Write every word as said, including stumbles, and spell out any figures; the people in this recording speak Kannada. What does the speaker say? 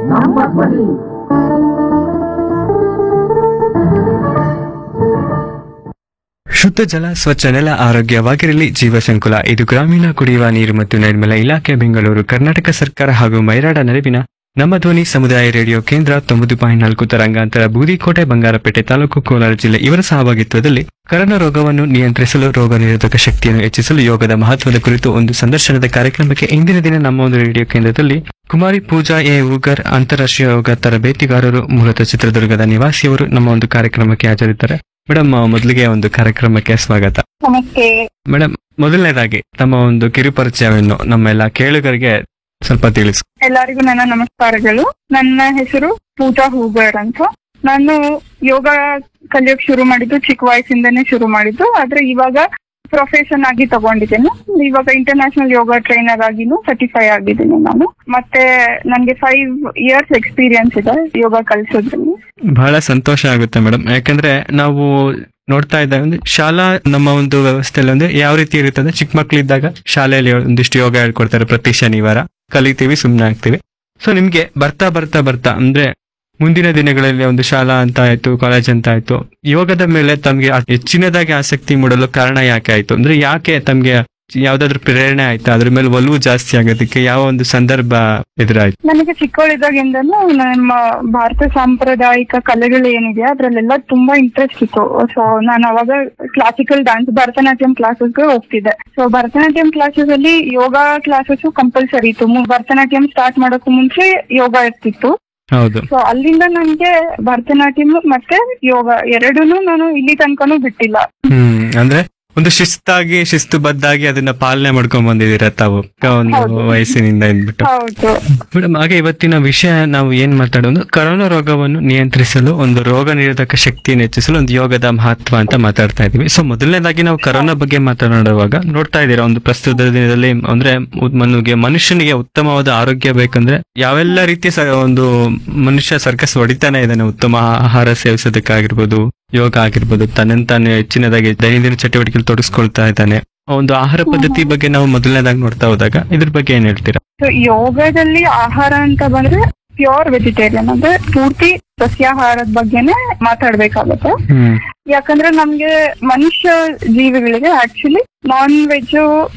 ನಮ್ಮ ಧ್ವನಿ. ಶುದ್ಧ ಜಲ, ಸ್ವಚ್ಛ ನೆಲ, ಆರೋಗ್ಯವಾಗಿರಲಿ ಜೀವಸಂಕುಲ. ಇದು ಗ್ರಾಮೀಣ ಕುಡಿಯುವ ನೀರು ಮತ್ತು ನೈರ್ಮಲ್ಯ ಇಲಾಖೆ, ಬೆಂಗಳೂರು, ಕರ್ನಾಟಕ ಸರ್ಕಾರ ಹಾಗೂ ಮೈರಾಡ ನಡುವಿನ ನಮ್ಮ ಧ್ವನಿ ಸಮುದಾಯ ರೇಡಿಯೋ ಕೇಂದ್ರ ತೊಂಬತ್ತು ಪಾಯಿಂಟ್ ನಾಲ್ಕು ತರಂಗಾಂತರ, ಬೂದಿಕೋಟೆ, ಬಂಗಾರಪೇಟೆ ತಾಲೂಕು, ಕೋಲಾರ ಜಿಲ್ಲೆ ಇವರ ಸಹಭಾಗಿತ್ವದಲ್ಲಿ ಕರೋನಾ ರೋಗವನ್ನು ನಿಯಂತ್ರಿಸಲು, ರೋಗ ನಿರೋಧಕ ಶಕ್ತಿಯನ್ನು ಹೆಚ್ಚಿಸಲು ಯೋಗದ ಮಹತ್ವದ ಕುರಿತು ಒಂದು ಸಂದರ್ಶನದ ಕಾರ್ಯಕ್ರಮಕ್ಕೆ ಇಂದಿನ ದಿನ ನಮ್ಮ ಒಂದು ರೇಡಿಯೋ ಕೇಂದ್ರದಲ್ಲಿ ಕುಮಾರಿ ಪೂಜಾ ಎ ಉಗರ್, ಅಂತಾರಾಷ್ಟ್ರೀಯ ಯೋಗ ತರಬೇತಿಗಾರರು, ಮೂಲತಃ ಚಿತ್ರದುರ್ಗದ ನಿವಾಸಿಯವರು ನಮ್ಮ ಒಂದು ಕಾರ್ಯಕ್ರಮಕ್ಕೆ ಹಾಜರಿದ್ದಾರೆ. ಮೇಡಮ್, ಮೊದಲಿಗೆ ಒಂದು ಕಾರ್ಯಕ್ರಮಕ್ಕೆ ಸ್ವಾಗತ. ನಮಸ್ತೆ ಮೇಡಮ್, ಮೊದಲನೇದಾಗಿ ತಮ್ಮ ಒಂದು ಕಿರುಪರಿಚಯವನ್ನು ನಮ್ಮೆಲ್ಲ ಕೇಳುಗರಿಗೆ ಸ್ವಲ್ಪ ತಿಳಿಸಿ. ಎಲ್ಲರಿಗೂ ನನ್ನ ನಮಸ್ಕಾರಗಳು. ನನ್ನ ಹೆಸರು ಪೂಜಾ ಹೂಗರ್ ಅಂತ. ನಾನು ಯೋಗ ಕಲಿಯೋಕ್ ಶುರು ಮಾಡಿದ್ದು ಚಿಕ್ಕ ವಯಸ್ಸಿಂದನೇ ಶುರು ಮಾಡಿದ್ದು. ಆದ್ರೆ ಇವಾಗ ಪ್ರೊಫೆಷನ್ ಆಗಿ ತಗೊಂಡಿದ್ದೇನೆ. ಇವಾಗ ಇಂಟರ್ನ್ಯಾಷನಲ್ ಯೋಗ ಟ್ರೈನರ್ ಆಗಿನೂ ಸರ್ಟಿಫೈ ಆಗಿದ್ದೀನಿ ನಾನು. ಮತ್ತೆ ನನ್ಗೆ ಫೈವ್ ಇಯರ್ಸ್ ಎಕ್ಸ್ಪೀರಿಯನ್ಸ್ ಇದೆ ಯೋಗ ಕಲಿಸೋದ್ರಲ್ಲಿ. ಬಹಳ ಸಂತೋಷ ಆಗುತ್ತೆ ಮೇಡಮ್. ಯಾಕಂದ್ರೆ ನಾವು ನೋಡ್ತಾ ಇದ್ದಾಗ ಒಂದು ಶಾಲಾ ನಮ್ಮ ಒಂದು ವ್ಯವಸ್ಥೆಯಲ್ಲಿ ಒಂದು ಯಾವ ರೀತಿ ಇರುತ್ತೆ ಅಂದ್ರೆ, ಚಿಕ್ಕ ಮಕ್ಳಿದ್ದಾಗ ಶಾಲೆಯಲ್ಲಿ ಒಂದಿಷ್ಟು ಯೋಗ ಹೇಳ್ಕೊಡ್ತಾರೆ, ಪ್ರತಿ ಶನಿವಾರ ಕಲಿತೀವಿ, ಸುಮ್ನೆ ಆಗ್ತೀವಿ. ಸೊ ನಿಮ್ಗೆ ಬರ್ತಾ ಬರ್ತಾ ಬರ್ತಾ ಅಂದ್ರೆ ಮುಂದಿನ ದಿನಗಳಲ್ಲಿ ಒಂದು ಶಾಲಾ ಅಂತ ಆಯ್ತು, ಕಾಲೇಜ್ ಅಂತ ಆಯ್ತು, ಯೋಗದ ಮೇಲೆ ತಮ್ಗೆ ಹೆಚ್ಚಿನದಾಗಿ ಆಸಕ್ತಿ ಮೂಡಲು ಕಾರಣ ಯಾಕೆ ಆಯ್ತು? ಅಂದ್ರೆ ಯಾಕೆ ತಮ್ಗೆ ಯಾವ್ದಾದ್ರು ಪ್ರೇರಣೆ ಆಯ್ತಾ? ಅದ್ರ ಮೇಲೆ ಒಲವು ಜಾಸ್ತಿ ಆಗೋದಕ್ಕೆ ಯಾವ ಒಂದು ಸಂದರ್ಭ ಎದುರಾಯ್ತು? ನನಗೆ ಚಿಕ್ಕವಳಿದ್ದಾಗಿಂದನೂ ನಮ್ಮ ಭಾರತ ಸಾಂಪ್ರದಾಯಿಕ ಕಲೆಗಳು ಏನಿದೆ ಅದ್ರಲ್ಲೆಲ್ಲ ತುಂಬಾ ಇಂಟ್ರೆಸ್ಟ್ ಇತ್ತು. ಸೊ ನಾನು ಅವಾಗ ಕ್ಲಾಸಿಕಲ್ ಡಾನ್ಸ್, ಭರತನಾಟ್ಯಂ ಕ್ಲಾಸಸ್ಗೆ ಹೋಗ್ತಿದ್ದೆ. ಸೊ ಭರತನಾಟ್ಯಂ ಕ್ಲಾಸಸ್ ಅಲ್ಲಿ ಯೋಗ ಕ್ಲಾಸಸ್ ಕಂಪಲ್ಸರಿ ಇತ್ತು. ಭರತನಾಟ್ಯಂ ಸ್ಟಾರ್ಟ್ ಮಾಡೋಕ್ಕೂ ಮುಂಚೆ ಯೋಗ ಇರ್ತಿತ್ತು. ಹೌದು. ಸೊ ಅಲ್ಲಿಂದ ನನ್ಗೆ ಭರತನಾಟ್ಯಂ ಮತ್ತೆ ಯೋಗ ಎರಡೂನು ನಾನು ಇಲ್ಲಿ ತನಕನೂ ಬಿಟ್ಟಿಲ್ಲ. ಹ್ಮ್ ಅಂದ್ರೆ ಒಂದು ಶಿಸ್ತಾಗಿ, ಶಿಸ್ತುಬದ್ಧಾಗಿ ಅದನ್ನ ಪಾಲನೆ ಮಾಡ್ಕೊಂಡ್ ಬಂದಿದ್ದೀರ ತಾವು ಒಂದು ವಯಸ್ಸಿನಿಂದ ಅಂದ್ಬಿಟ್ಟು. ಹೌದು ಮೇಡಮ್, ಹಾಗೆ ಇವತ್ತಿನ ವಿಷಯ ನಾವು ಏನ್ ಮಾತಾಡೋದು, ಕರೋನಾ ರೋಗವನ್ನು ನಿಯಂತ್ರಿಸಲು, ಒಂದು ರೋಗ ನಿರೋಧಕ ಶಕ್ತಿಯನ್ನು ಹೆಚ್ಚಿಸಲು ಒಂದು ಯೋಗದ ಮಹತ್ವ ಅಂತ ಮಾತಾಡ್ತಾ ಇದೀವಿ. ಸೊ ಮೊದಲನೇದಾಗಿ ನಾವು ಕರೋನಾ ಬಗ್ಗೆ ಮಾತನಾಡುವಾಗ ನೋಡ್ತಾ ಇದ್ದೀರಾ, ಒಂದು ಪ್ರಸ್ತುತ ದಿನದಲ್ಲಿ ಅಂದ್ರೆ ಮನುಗೆ ಮನುಷ್ಯನಿಗೆ ಉತ್ತಮವಾದ ಆರೋಗ್ಯ ಬೇಕಂದ್ರೆ ಯಾವೆಲ್ಲ ರೀತಿಯ ಒಂದು ಮನುಷ್ಯ ಸರ್ಕಸ್ ಹೊಡಿತಾನೆ ಇದ್ದಾನೆ. ಉತ್ತಮ ಆಹಾರ ಸೇವಿಸೋದಕ್ಕಾಗಿರ್ಬೋದು, ಯೋಗ ಆಗಿರ್ಬೋದು, ತನ್ನಂತಾನೆ ಹೆಚ್ಚಿನದಾಗಿ ದೈನಂದಿನ ಚಟುವಟಿಕೆಯಲ್ಲಿ ತೊಡಗಿಸ್ಕೊಳ್ತಾ ಇದ್ದಾನೆ. ಒಂದು ಆಹಾರ ಪದ್ಧತಿ ಬಗ್ಗೆ ನಾವು ಮೊದಲನೇದಾಗಿ ನೋಡ್ತಾ ಹೋದಾಗ ಇದ್ರ ಬಗ್ಗೆ ಏನ್ ಹೇಳ್ತೀರಾ? ಯೋಗದಲ್ಲಿ ಆಹಾರ ಅಂತ ಬಂದ್ರೆ ಪ್ಯೂರ್ ವೆಜಿಟೇರಿಯನ್ ಅಂದ್ರೆ ಪೂರ್ತಿ ಸಸ್ಯಾಹಾರದ ಬಗ್ಗೆನೆ ಮಾತಾಡ್ಬೇಕಾಗತ್ತೆ. ಯಾಕಂದ್ರೆ ನಮ್ಗೆ ಮನುಷ್ಯ ಜೀವಿಗಳಿಗೆ ಆಕ್ಚುಲಿ ನಾನ್ ವೆಜ್